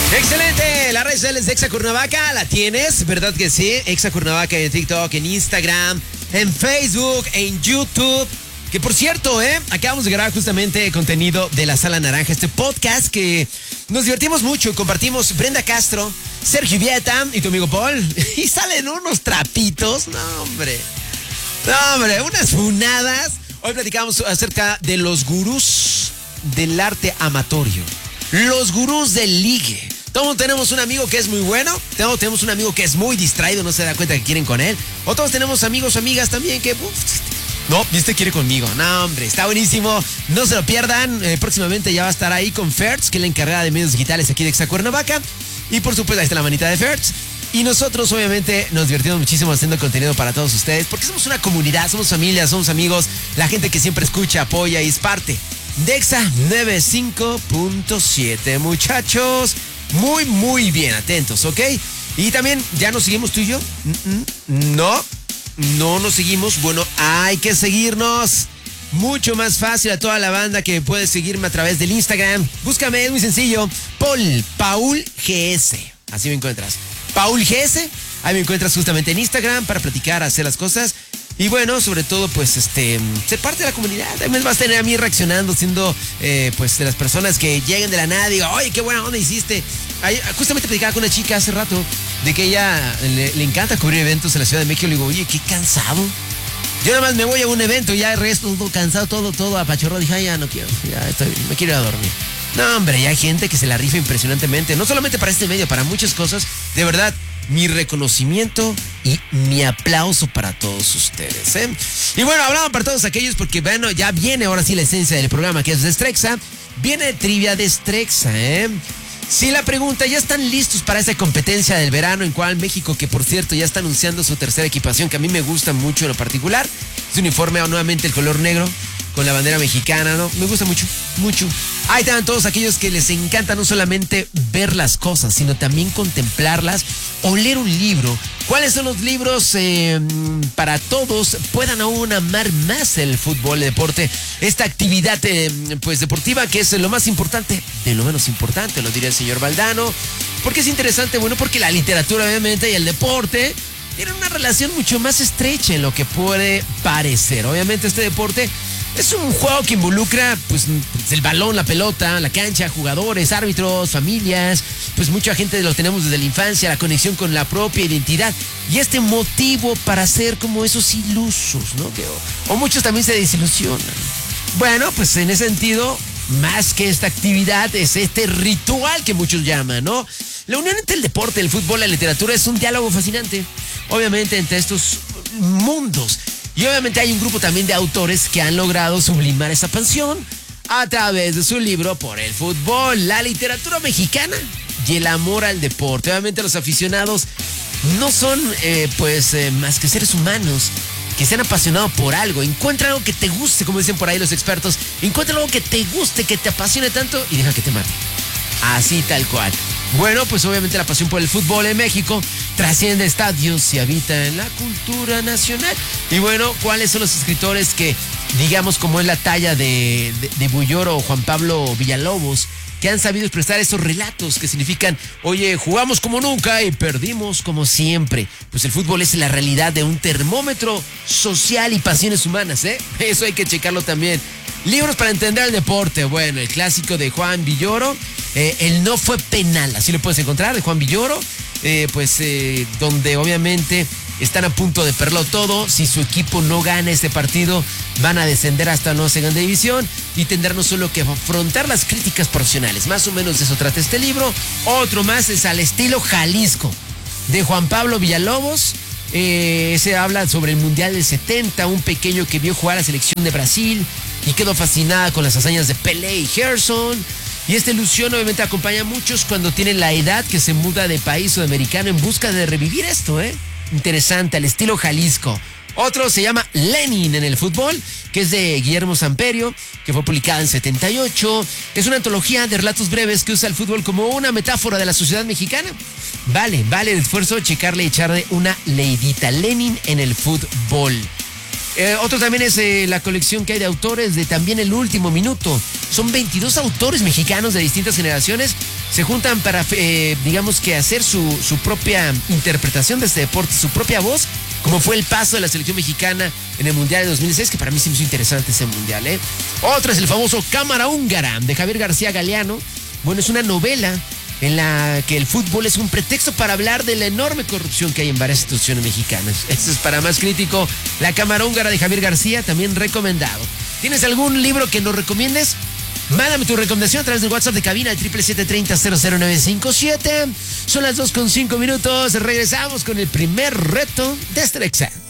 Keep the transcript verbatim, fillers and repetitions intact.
Excelente, las redes sociales de Exa Cuernavaca, ¿la tienes? ¿Verdad que sí? Exa Cuernavaca en TikTok, en Instagram, en Facebook, en YouTube. Que por cierto, ¿eh? Acabamos de grabar justamente contenido de La Sala Naranja, este podcast que nos divertimos mucho y compartimos Brenda Castro, Sergio Vieta y tu amigo Paul. Y salen unos trapitos, no hombre, no hombre, unas funadas. Hoy platicamos acerca de los gurús del arte amatorio, los gurús del ligue. Todos tenemos un amigo que es muy bueno, todos tenemos un amigo que es muy distraído, no se da cuenta que quieren con él, o todos tenemos amigos o amigas también que... Uf, no, y este quiere conmigo. No, hombre, está buenísimo. No se lo pierdan. Eh, próximamente ya va a estar ahí con Fertz, que es la encargada de medios digitales aquí de Exa Cuernavaca. Y por supuesto, ahí está la manita de Fertz. Y nosotros, obviamente, nos divertimos muchísimo haciendo contenido para todos ustedes, porque somos una comunidad, somos familia, somos amigos, la gente que siempre escucha, apoya y es parte de Exa noventa y cinco punto siete. Muchachos, muy, muy bien, atentos, ¿ok? Y también, ¿ya nos seguimos tú y yo? No. No nos seguimos, bueno, hay que seguirnos. Mucho más fácil a toda la banda que puede seguirme a través del Instagram. Búscame, es muy sencillo. Paul, Paul G S. Así me encuentras. Paul G S. Ahí me encuentras justamente en Instagram para platicar, hacer las cosas. Y bueno, sobre todo, pues, este, ser parte de la comunidad. También vas a tener a mí reaccionando, siendo, eh, pues, de las personas que lleguen de la nada y digo, oye, qué buena onda hiciste. Ahí, justamente platicaba con una chica hace rato de que ella le, le encanta cubrir eventos en la Ciudad de México. Le digo, oye, qué cansado. Yo nada más me voy a un evento y ya el resto, todo cansado, todo, todo apachorrado. Dije, ay, ya no quiero, ya estoy, me quiero ir a dormir. No, hombre, ya hay gente que se la rifa impresionantemente. No solamente para este medio, para muchas cosas. De verdad, mi reconocimiento y mi aplauso para todos ustedes, ¿eh? Y bueno, hablamos para todos aquellos porque, bueno, ya viene ahora sí la esencia del programa que es de Strexa. Viene trivia de Strexa, ¿eh? Sí, la pregunta, ¿ya están listos para esa competencia del verano en cual México, que por cierto ya está anunciando su tercera equipación, que a mí me gusta mucho en lo particular? Su uniforme nuevamente el color negro con la bandera mexicana, ¿no? Me gusta mucho, mucho. Ahí están todos aquellos que les encanta no solamente ver las cosas, sino también contemplarlas o leer un libro. ¿Cuáles son los libros eh, para todos puedan aún amar más el fútbol, el deporte, esta actividad eh, pues deportiva que es lo más importante de lo menos importante, lo diría el señor Valdano? ¿Por qué es interesante? Bueno, porque la literatura obviamente y el deporte tienen una relación mucho más estrecha en lo que puede parecer. Obviamente este deporte es un juego que involucra pues el balón, la pelota, la cancha, jugadores, árbitros, familias, pues mucha gente lo tenemos desde la infancia, la conexión con la propia identidad y este motivo para ser como esos ilusos, ¿no? Que, o, o muchos también se desilusionan. Bueno, pues en ese sentido, más que esta actividad, es este ritual que muchos llaman, ¿no? La unión entre el deporte, el fútbol, la literatura es un diálogo fascinante, obviamente entre estos mundos. Y obviamente hay un grupo también de autores que han logrado sublimar esa pasión a través de su libro Por el fútbol, la literatura mexicana y el amor al deporte. Obviamente los aficionados no son eh, pues eh, más que seres humanos que se han apasionado por algo. Encuentra algo que te guste, como dicen por ahí los expertos. Encuentra algo que te guste, que te apasione tanto y deja que te mate. Así tal cual. Bueno, pues obviamente la pasión por el fútbol en México trasciende estadios y habita en la cultura nacional. Y bueno, ¿cuáles son los escritores que, digamos, como es la talla de, de, de Bulloro o Juan Pablo Villalobos, que han sabido expresar esos relatos que significan, oye, jugamos como nunca y perdimos como siempre? Pues el fútbol es la realidad de un termómetro social y pasiones humanas, ¿eh? Eso hay que checarlo también. Libros para entender el deporte. Bueno, el clásico de Juan Villoro, eh, El no fue penal, así lo puedes encontrar, de Juan Villoro, eh, pues eh, donde obviamente están a punto de perderlo todo. Si su equipo no gana este partido, van a descender hasta la segunda división y tendrán no solo que afrontar las críticas profesionales. Más o menos de eso trata este libro. Otro más es Al estilo Jalisco, de Juan Pablo Villalobos. Eh, se habla sobre el Mundial del setenta, un pequeño que vio jugar a la selección de Brasil y quedó fascinada con las hazañas de Pelé y Gerson. Y esta ilusión obviamente acompaña a muchos cuando tienen la edad que se muda de país sudamericano en busca de revivir esto, ¿eh? Interesante, al estilo Jalisco. Otro se llama Lenin en el fútbol, que es de Guillermo Samperio, que fue publicada en setenta y ocho. Es una antología de relatos breves que usa el fútbol como una metáfora de la sociedad mexicana. Vale, vale el esfuerzo checarle y echarle una leidita. Lenin en el fútbol. Eh, otro también es eh, la colección que hay de autores de también El Último Minuto. Son veintidós autores mexicanos de distintas generaciones se juntan para, eh, digamos que hacer su, su propia interpretación de este deporte, su propia voz, como fue el paso de la selección mexicana en el Mundial de dos mil dieciséis, que para mí sí me hizo interesante ese Mundial, ¿eh? Otro es el famoso Cámara Húngara, de Javier García Galeano. Bueno, es una novela en la que el fútbol es un pretexto para hablar de la enorme corrupción que hay en varias instituciones mexicanas. Eso es para más crítico. La Cámara Húngara de Javier García, también recomendado. ¿Tienes algún libro que nos recomiendes? Mándame tu recomendación a través del WhatsApp de cabina, el siete siete siete cero cero cero nueve cinco siete. Son las dos con cinco minutos. Regresamos con el primer reto de Estrella.